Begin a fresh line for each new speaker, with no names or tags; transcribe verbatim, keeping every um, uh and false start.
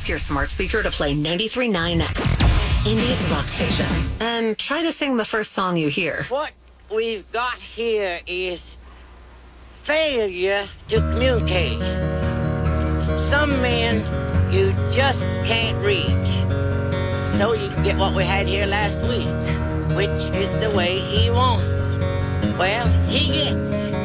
ask your smart speaker to play ninety-three point nine Indies Rock Station and try to sing the first song you hear.
What we've got here is failure to communicate. Some men you just can't reach. So you get what we had here last week, which is the way he wants it. Well, he gets it.